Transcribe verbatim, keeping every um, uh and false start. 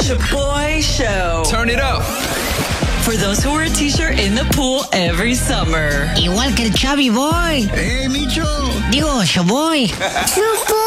Chaboy Show. Turn it up. For those who wear a t-shirt in the pool every summer. Igual que el Chavi Boy. ¡Eh, Micho! Digo, Chaboy.